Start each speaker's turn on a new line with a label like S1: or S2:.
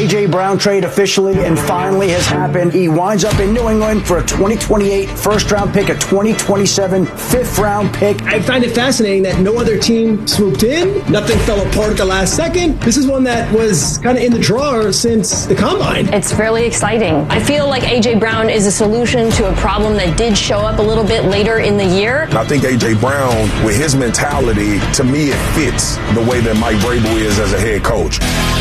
S1: A.J. Brown trade officially and finally has happened. He winds up in New England for a 2028 first-round pick, a 2027 fifth-round pick.
S2: I find it fascinating that no other team swooped in. Nothing fell apart at the last second. This is one that was kind of in the drawer since the Combine.
S3: It's fairly exciting. I feel like A.J. Brown is a solution to a problem that did show up a little bit later in the year.
S4: I think A.J. Brown, with his mentality, to me, it fits the way that Mike Vrabel is as a head coach.